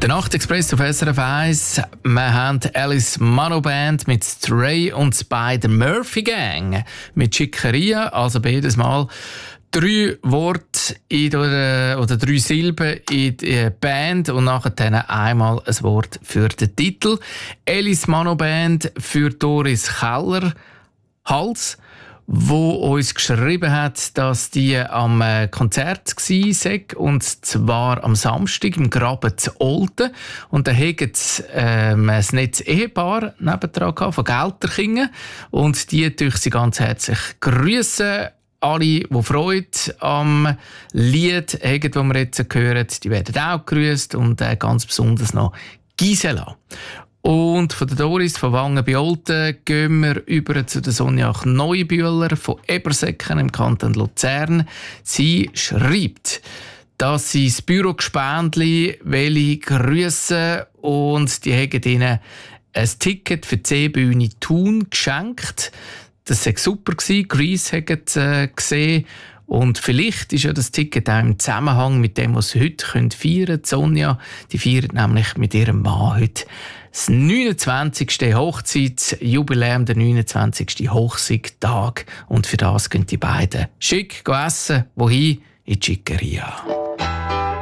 Der Nachtexpress auf SRF 1. Wir haben Alice Mano Band mit Stray und bei der Murphy Gang mit Schickeria. Also beides Mal 3 Worte oder 3 Silben in die Band und nachher einmal ein Wort für den Titel. Alice Mano Band für Doris Keller-Hals, wo uns geschrieben hat, dass die am Konzert sei, und zwar am Samstag im Graben zu Olten. Und da hatten sie ein nettes Ehepaar nebendran gehabt, von Gelterkingen. Und die durch sie ganz herzlich grüßen. Alle, die Freude am Lied haben, das wir jetzt hören, die werden auch gegrüßt. Und ganz besonders noch Gisela. Und von der Doris von Wangen bei Olten gehen wir über zu der Sonja Neubühler von Ebersäcken im Kanton Luzern. Sie schreibt, dass sie das Büro-Gespendli grüssen und die haben ihnen ein Ticket für die Seebühne Thun geschenkt. Das war super. Grease hat gesehen. Und vielleicht ist ja das Ticket auch im Zusammenhang mit dem, was sie heute feiern können. Sonja, die feiert nämlich mit ihrem Mann heute das 29. Hochzeitsjubiläum, der 29. Hochzeitstag. Und für das gehen die beiden schick essen. Wohin? In die Schickeria.